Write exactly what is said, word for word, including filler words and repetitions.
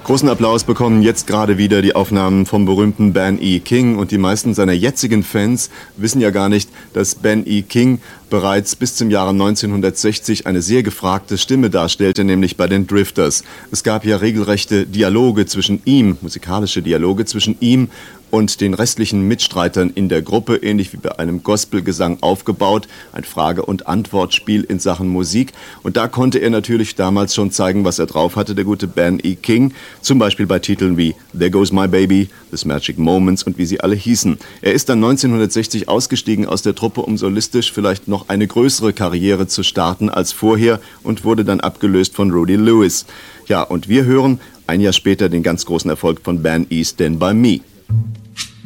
Großen Applaus bekommen jetzt gerade wieder die Aufnahmen vom berühmten Ben E. King, und die meisten seiner jetzigen Fans wissen ja gar nicht, dass Ben E. King bereits bis zum Jahre neunzehnhundertsechzig eine sehr gefragte Stimme darstellte, nämlich bei den Drifters. Es gab ja regelrechte Dialoge zwischen ihm, musikalische Dialoge zwischen ihm und den restlichen Mitstreitern in der Gruppe, ähnlich wie bei einem Gospelgesang aufgebaut, ein Frage- und Antwortspiel in Sachen Musik. Und da konnte er natürlich damals schon zeigen, was er drauf hatte, der gute Ben E. King, zum Beispiel bei Titeln wie There Goes My Baby, This Magic Moments und wie sie alle hießen. Er ist dann neunzehnhundertsechzig ausgestiegen aus der Truppe, um solistisch vielleicht noch eine größere Karriere zu starten als vorher, und wurde dann abgelöst von Rudy Lewis. Ja, und wir hören ein Jahr später den ganz großen Erfolg von Ben E. Stand By Me.